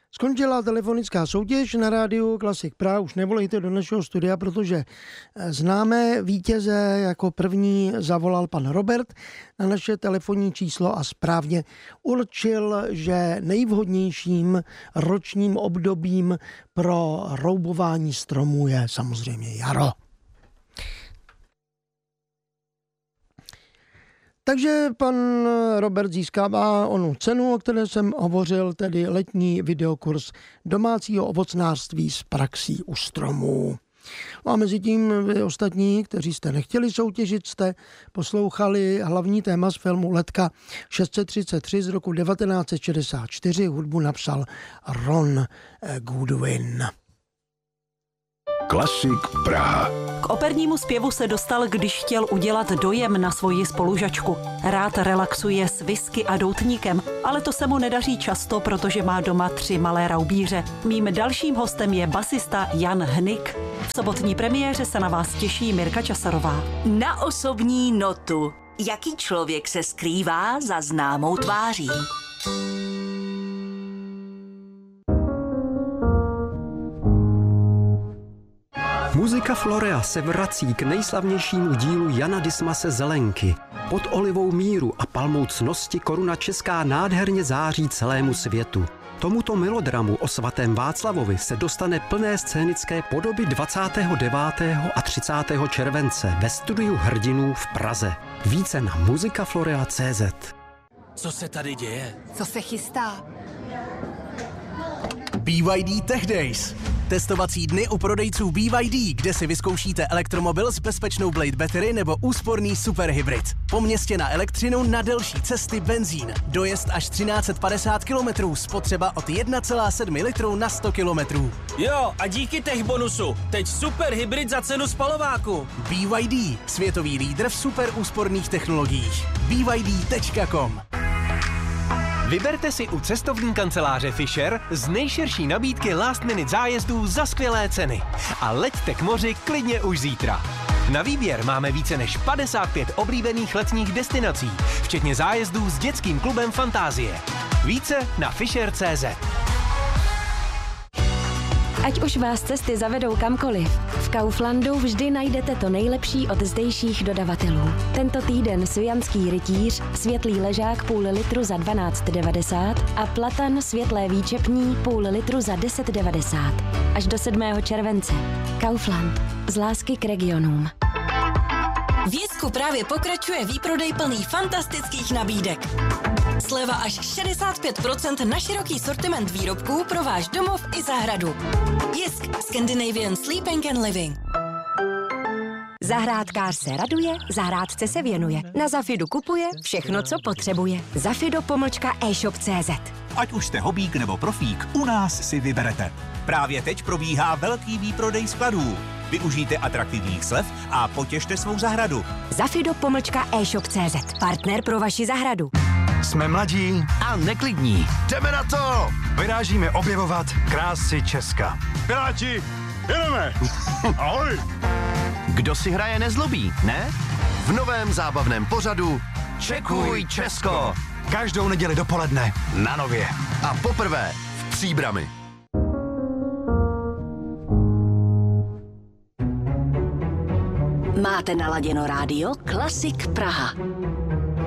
Skončila telefonická soutěž na rádiu Klasik Praha. Už nevolejte do našeho studia, protože známe vítěze. Jako první zavolal pan Robert na naše telefonní číslo a správně určil, že nejvhodnějším ročním obdobím pro roubování stromů je samozřejmě jaro. Takže pan Robert získává onu cenu, o které jsem hovořil, tedy letní videokurs domácího ovocnářství s praxí u stromů. A mezi tím vy ostatní, kteří jste nechtěli soutěžit, jste poslouchali hlavní téma z filmu Letka 633 z roku 1964. Hudbu napsal Ron Goodwin. Klasik Praha. K opernímu zpěvu se dostal, když chtěl udělat dojem na svoji spolužačku. Rád relaxuje s whisky a doutníkem, ale to se mu nedaří často, protože má doma 3 malé raubíře. Mým dalším hostem je basista Jan Hnyk. V sobotní premiéře se na vás těší Mirka Časarová. Na osobní notu. Jaký člověk se skrývá za známou tváří? Muzika Florea se vrací k nejslavnějšímu dílu Jana Dismase Zelenky. Pod olivou míru a palmou ctnosti koruna česká nádherně září celému světu. Tomuto melodramu o svatém Václavovi se dostane plné scénické podoby 29. a 30. července ve studiu Hrdinů v Praze. Více na muzikaflorea.cz. Co se tady děje? Co se chystá? BYD Tech Days. Testovací dny u prodejců BYD, kde si vyzkoušíte elektromobil s bezpečnou Blade Battery nebo úsporný superhybrid. Po městě na elektřinu, na delší cesty benzín. Dojezd až 1350 km, spotřeba od 1,7 litru na 100 km. Jo, a díky tech bonusu. Teď superhybrid za cenu spalováku. BYD, světový lídr v super úsporných technologiích. BYD.com. Vyberte si u cestovní kanceláře Fisher z nejširší nabídky last minute zájezdů za skvělé ceny. A leďte k moři klidně už zítra. Na výběr máme více než 55 oblíbených letních destinací, včetně zájezdů s dětským klubem Fantázie. Více na fisher.cz. Ať už vás cesty zavedou kamkoliv, v Kauflandu vždy najdete to nejlepší od zdejších dodavatelů. Tento týden Svijanský rytíř, světlý ležák půl litru za 12,90 a platan světlé výčepní půl litru za 10,90. Až do 7. července. Kaufland. Z lásky k regionům. V Jisku právě pokračuje výprodej plný fantastických nabídek. Sleva až 65% na široký sortiment výrobků pro váš domov i zahradu. Jisk. Scandinavian Sleeping and Living. Zahrádkář se raduje, zahrádce se věnuje. Na Zafidu kupuje všechno, co potřebuje. Zafido-e-shop.cz. Ať už jste hobík nebo profík, u nás si vyberete. Právě teď probíhá velký výprodej skladů. Využijte atraktivních slev a potěšte svou zahradu. Zafido-e-shop.cz. Partner pro vaši zahradu. Jsme mladí a neklidní. Jdeme na to! Vyrážíme objevovat krásy Česka. Piráti, jedeme! Ahoj! Kdo si hraje nezlobí, ne? V novém zábavném pořadu Čekuj Česko! Každou neděli dopoledne na Nově. A poprvé v Příbrami. Máte naladěno rádio Klasik Praha.